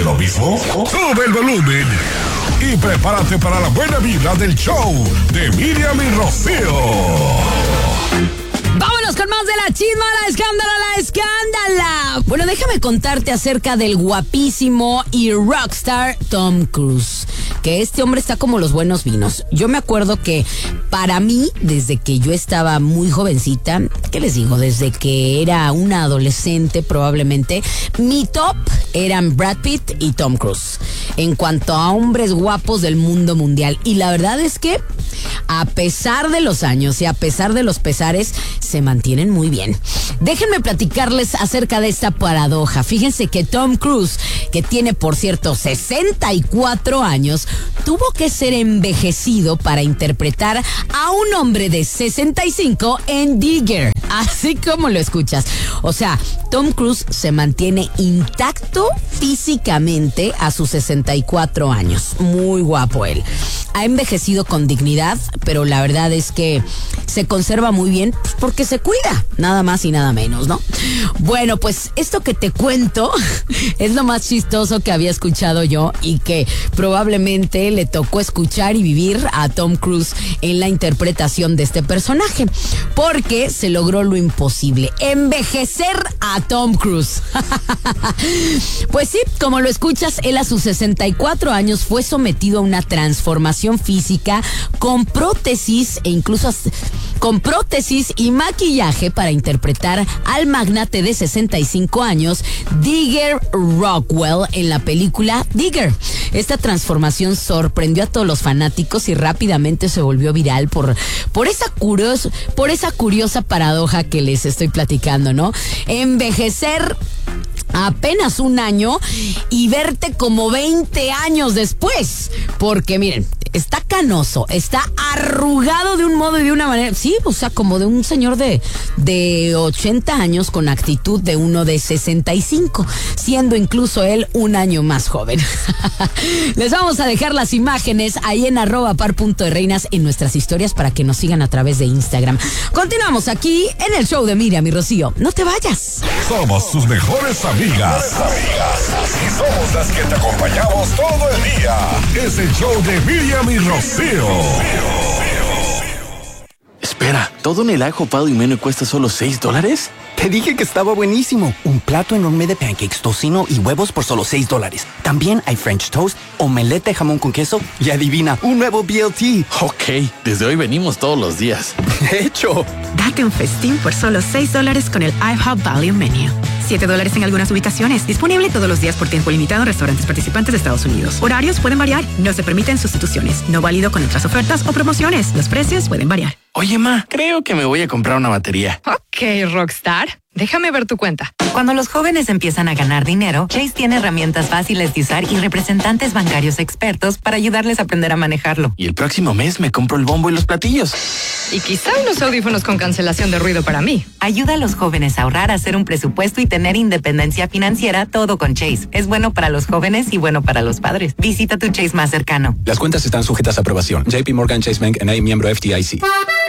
de lo mismo? Sube el volumen y prepárate para la buena vibra del show de Miriam y Rocío. Vámonos con más de la chisma, la escándala. Bueno, déjame contarte acerca del guapísimo y rockstar Tom Cruise. Que este hombre está como los buenos vinos. Yo me acuerdo que para mí, desde que yo estaba muy jovencita, ¿qué les digo? Desde que era una adolescente probablemente, mi top eran Brad Pitt y Tom Cruise. En cuanto a hombres guapos del mundo mundial. Y la verdad es que, a pesar de los años y a pesar de los pesares, se mantienen muy bien. Déjenme platicarles acerca de esta paradoja. Fíjense que Tom Cruise, que tiene por cierto 64 años, tuvo que ser envejecido para interpretar a un hombre de 65 en Digger. Así como lo escuchas. O sea, Tom Cruise se mantiene intacto físicamente a sus 64 años. Muy guapo él. Ha envejecido con dignidad, pero la verdad es que se conserva muy bien porque se cuida, nada más y nada menos, ¿no? Bueno, pues esto que te cuento es lo más chistoso que había escuchado yo y que probablemente le tocó escuchar y vivir a Tom Cruise en la interpretación de este personaje, porque se logró lo imposible, envejecer a Tom Cruise. Pues sí, como lo escuchas, él a sus 64 años fue sometido a una transformación física con prótesis e incluso con prótesis y maquillaje para interpretar al magnate de 65 años, Digger Rockwell, en la película Digger. Esta transformación sorprendió a todos los fanáticos y rápidamente se volvió viral por esa curiosa paradoja que les estoy platicando, ¿no? Envejecer apenas un año y verte como 20 años después. Porque miren, está canoso, está arrugado de un modo y de una manera, sí, o sea, como de un señor de 80 años con actitud de uno de 65, siendo incluso él un año más joven. Les vamos a dejar las imágenes ahí en @par.reinas en nuestras historias para que nos sigan a través de Instagram. Continuamos aquí en el show de Miriam y Rocío. No te vayas. Somos tus mejores amigas. Y somos las que te acompañamos todo el día. Es el show de Miriam y Rocío. Espera, ¿todo en el ajo Pal y Menú cuesta solo $6? Te dije que estaba buenísimo. Un plato enorme de pancakes, tocino y huevos por solo $6. También hay French toast, omelette de jamón con queso y adivina, un nuevo BLT. Ok, desde hoy venimos todos los días. ¡Hecho! Date un festín por solo $6 con el IHOP Value Menu. $7 en algunas ubicaciones. Disponible todos los días por tiempo limitado en restaurantes participantes de Estados Unidos. Horarios pueden variar. No se permiten sustituciones. No válido con otras ofertas o promociones. Los precios pueden variar. Oye, ma, creo que me voy a comprar una batería. Ok, Rockstar. Déjame ver tu cuenta. Cuando los jóvenes empiezan a ganar dinero, Chase tiene herramientas fáciles de usar y representantes bancarios expertos para ayudarles a aprender a manejarlo. Y el próximo mes me compro el bombo y los platillos. Y quizá unos audífonos con cancelación de ruido para mí. Ayuda a los jóvenes a ahorrar, a hacer un presupuesto y tener independencia financiera, todo con Chase. Es bueno para los jóvenes y bueno para los padres. Visita tu Chase más cercano. Las cuentas están sujetas a aprobación. JP Morgan Chase Bank N.A., miembro FDIC.